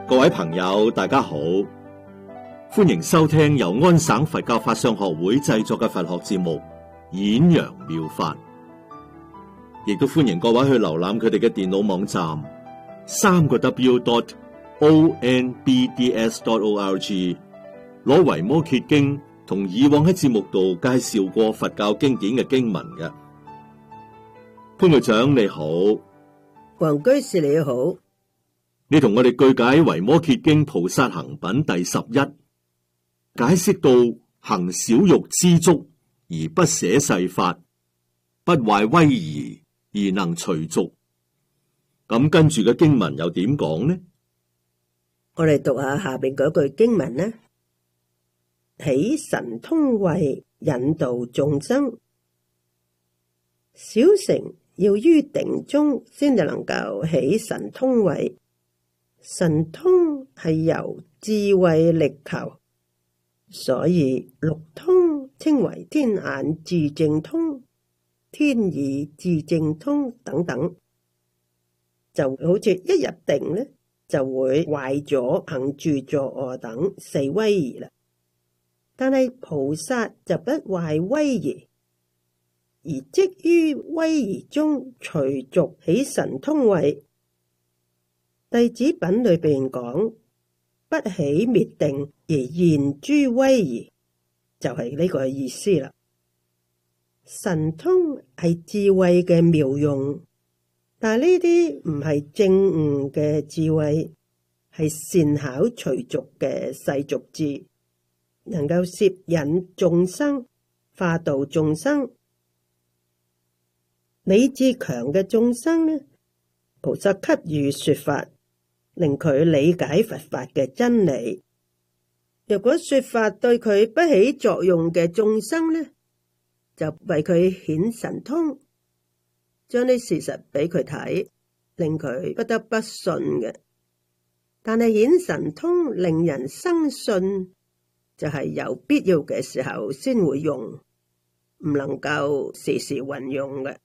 各位朋友，大家好，歡迎收聽由安省佛教法相學會製作嘅佛學節目《演揚妙法》，亦都歡迎各位去瀏覽佢哋嘅電腦網站3個W.onbds.org， 攞維摩詰經同以往喺節目度介紹過佛教經典嘅經文嘅。潘會長你好， 黃居士你好。 你同我哋句解維摩詰經菩薩行品第11，解釋到行少欲知足而不捨世法，不壞威儀而能隨俗。咁跟住嘅經文又點講呢？ 我哋讀下下邊嗰句經文呢，起神通慧引導眾生，小乘要於定中先至能夠起神通慧。神通係由智慧力求，所以六通稱為天眼智正通、天耳智正通等等，就好似一入定呢，就會壞咗行住坐臥等四威儀啦。但係菩薩就不壞威儀，而即於威儀中隨俗起神通慧。弟子品裏邊講，不起滅定而現諸威儀，就係呢個意思啦。神通係智慧嘅妙用，但係呢啲唔係正悟嘅智慧，係善巧隨俗嘅世俗智，能夠攝引眾生，化度眾生。理智強嘅眾生呢，菩薩給予說法，令佢理解佛法嘅真理。若果說法對佢不起作用嘅眾生呢，就為佢顯神通，將啲事實俾佢睇，令佢不得不信嘅。但係顯神通令人生信，就係有必要嘅時候先會用，唔能夠時時運用嘅。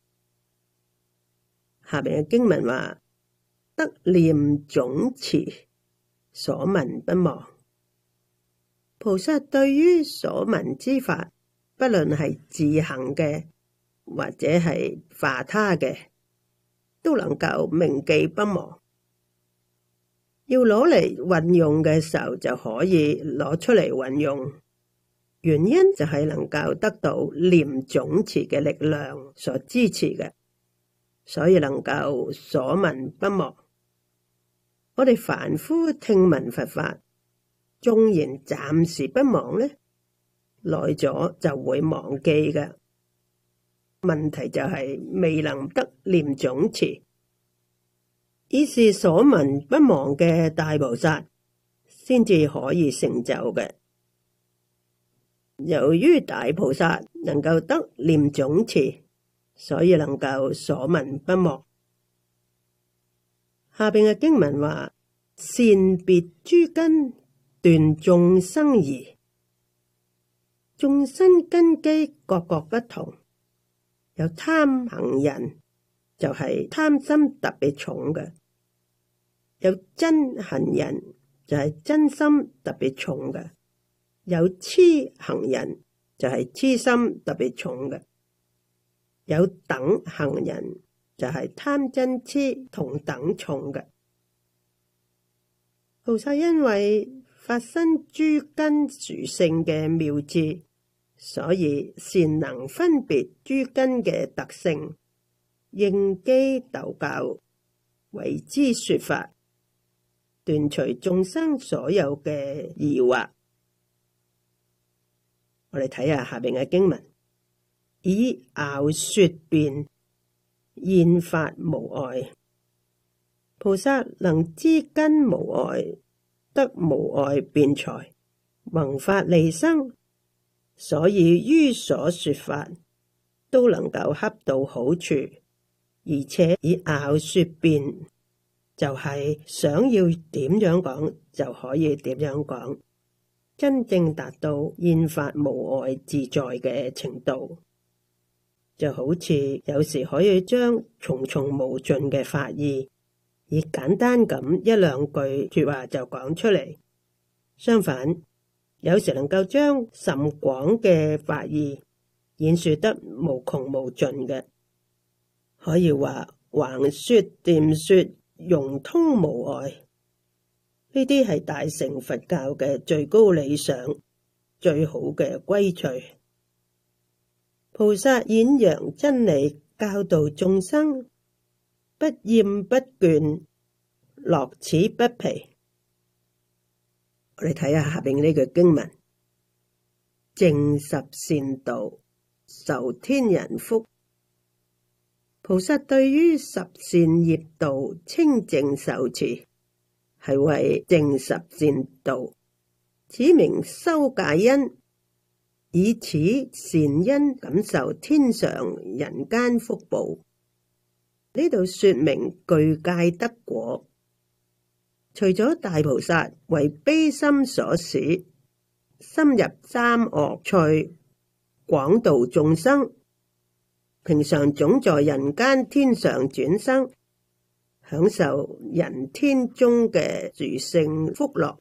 下面嘅經文話，得念總持，所聞不忘。菩薩對於所聞之法，不論係自行嘅或者係化他嘅，都能夠銘記不忘。要攞嚟運用嘅時候，就可以攞出嚟運用。原因就係能夠得到念總持嘅力量所支持嘅，所以能夠所聞不忘。我哋凡夫聽聞佛法，縱然暫時不忘呢，耐咗就會忘記嘅。問題就係未能得念總持，以是所聞不忘嘅大菩薩先至可以成就嘅。由於大菩薩能夠得念總持，所以能夠所聞不忘。下邊嘅經文話，善別諸根斷眾生疑。眾生根基各各不同，有貪行人就係貪心特別重嘅，有瞋行人就係瞋心特別重嘅，有痴行人就係痴心特別重嘅，有等行人就係貪瞋痴同等重嘅。菩薩因為發生諸根殊勝嘅妙智，所以善能分別諸根嘅特性，應機逗教，為之說法，斷除眾生所有嘅疑惑。我哋睇下下邊嘅經文，以樂說辯，現法無礙。菩薩能知根無礙，得無礙辯才，弘法利生，所以於所說法都能夠恰到好處，而且以樂說辯，就係想要點樣講就可以點樣講，真正達到現法無礙自在嘅程度。就好似有時可以將重重無盡嘅法義以簡單咁一兩句說話就講出嚟。相反，有時能夠將甚廣嘅法義演說得無窮無盡嘅，可以話橫說掂說，融通無礙。呢啲係大乘佛教嘅最高理想，最好嘅歸趣。菩薩演揚真理，教導眾生，不厭不倦，樂此不疲。我哋睇下下邊呢句經文：淨十善道，受天人福。菩薩對於十善業道清淨受持，係為淨十善道，此名修戒因，以此善因感受天上人間福報。呢度說明具戒得果。除咗大菩薩為悲心所使，深入三惡趣，廣度眾生，平常總在人間天上轉生，享受人天中嘅殊勝福樂。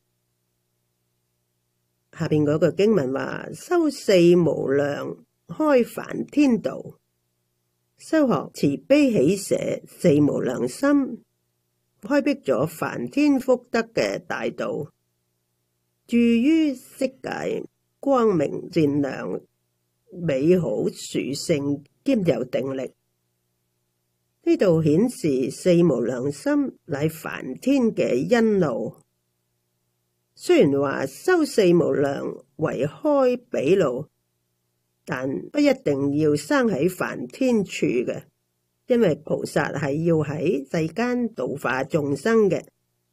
下邊嗰個經文話：修四無量開梵天道，修學慈悲喜捨四無量心，開闢咗梵天福德嘅大道，住於色界，光明善良，美好殊勝，兼有定力。呢度顯示四無量心乃梵天嘅因路。雖然話修四無量為開彼路，但不一定要生喺梵天處嘅，因為菩薩係要喺世間度化眾生嘅。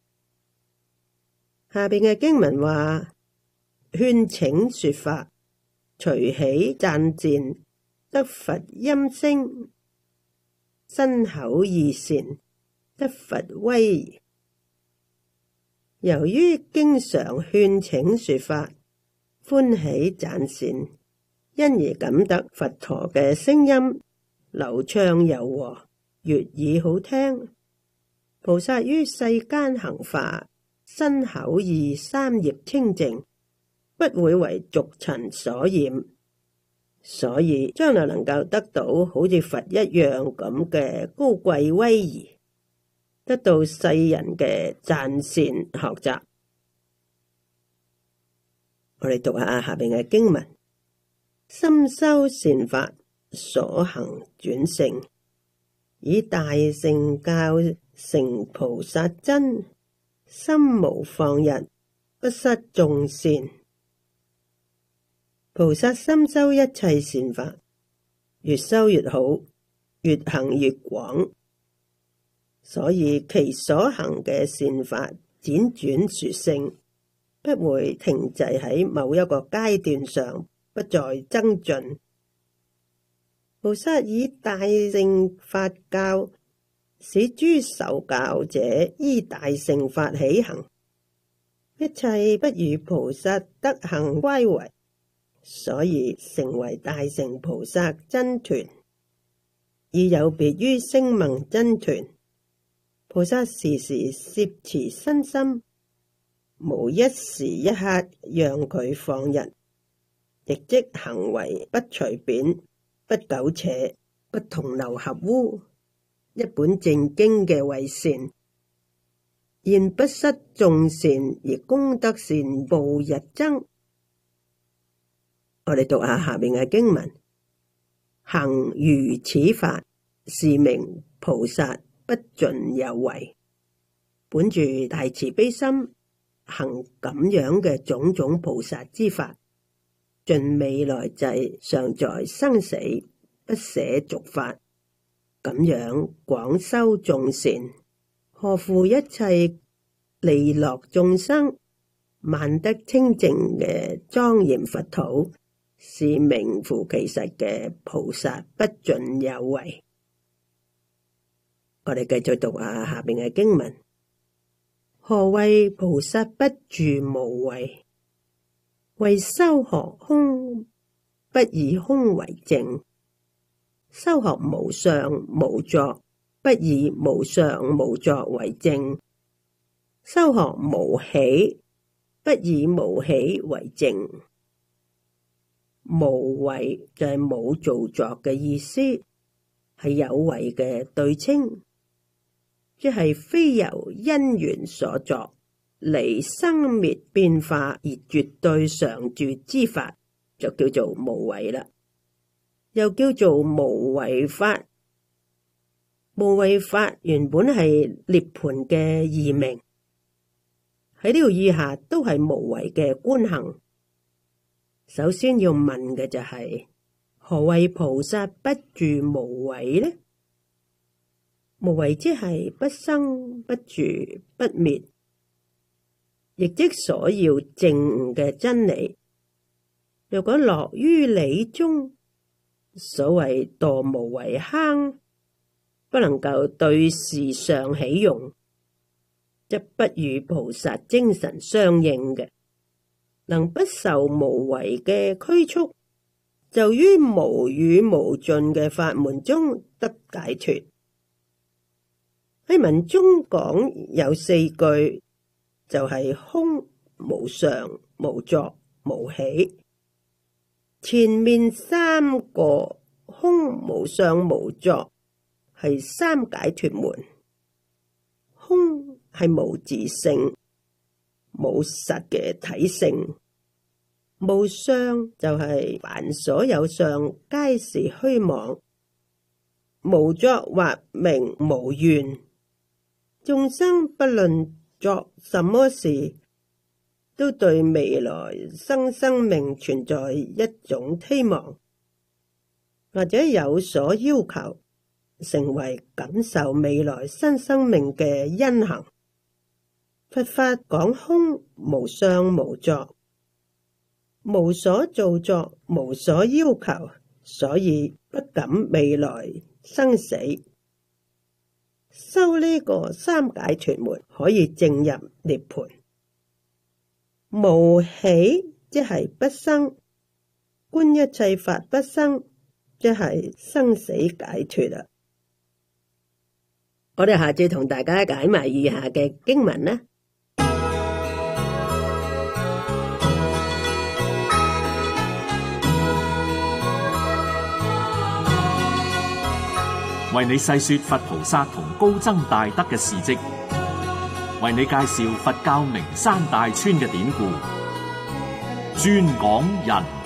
下邊嘅經文話：勸請說法，隨喜讚讚，得佛音聲，身口意善，得佛威儀。由於經常勸請說法，歡喜讚善，因而感得佛陀嘅聲音流暢柔和，悅耳好聽。菩薩於世間行化，身口意三業清淨，不會為俗塵所染，所以將來能夠得到好似佛一樣咁嘅高貴威儀，得到世人嘅讚善學習。我哋讀下下邊嘅經文：深修善法，所行轉勝，以大乘教成菩薩真，心無放逸，不失眾善。菩薩深修一切善法，越修越好，越行越廣，所以其所行嘅善法輾轉殊勝，不會停滯喺某一個階段上，不再增進。菩薩以大乘法教，使諸受教者依大乘法起行，一切不與菩薩德行乖違，所以成為大乘菩薩真團，而有別於聲聞真團。菩薩時時攝持身心，無一時一刻讓佢放逸，亦即行為不隨便，不苟且，不同流合污，一本正經嘅為善，現不失眾善，而功德善報日增。我哋讀下下面嘅經文：行如此法，是名菩薩不盡有為。本住大慈悲心，行咁樣嘅種種菩薩之法，盡未來際常在生死，不捨俗法，咁樣廣修眾善，荷負一切利樂眾生，萬德清淨嘅莊嚴佛土，是名副其實嘅菩薩不盡有為。我哋繼續讀下下邊嘅經文：何謂菩薩不住無為？為修學空，不以空為證，修學無相無作， 不以無常無作為正，修學無喜，不以無喜為正。無為就係冇造作嘅意思，係有為嘅對稱，即係非由因緣所作，離生滅變化而絕對常住之法，就叫做無為啦。又叫做無為法。無為法原本係涅槃嘅異名，喺呢度以下都係無為嘅觀行。首先要問嘅就係、何謂菩薩不住無為呢？無為即係不生不住不滅，亦即所要證悟嘅真理。若果落於理中，所謂墮無為坑，不能夠對事上起用，則不與菩薩精神相應嘅，能不受無為嘅拘束，就於無與無盡嘅法門中得解脫。喺文中講有4句，就係空、無常、無作、無喜。前面3個空、無相、無作係3解脫門。空係無自性，冇實嘅體性；無相就係凡所有相皆是虛妄；無作或名無願。眾生不論作什麼事，都對未來生命存在一種希望，或者有所要求，成為感受未來新生命嘅因行。佛法講空、無相、無作，無所造作，無所要求，所以不感未來生死。修呢個3解脫門，可以證入涅槃。無喜即係不生，觀一切法不生，即係生死解脫啦。我哋下次同大家解埋以下嘅經文啦。 為你細說佛菩薩同高僧大德嘅事跡，為你介紹佛教名山大川嘅典故，專講人